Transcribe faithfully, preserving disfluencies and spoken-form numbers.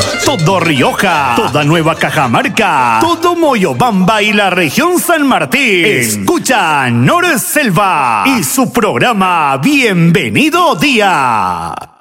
todo Rioja, toda Nueva Cajamarca, todo Moyobamba y la región San Martín. Escucha Nor Selva y su programa Bienvenido Día.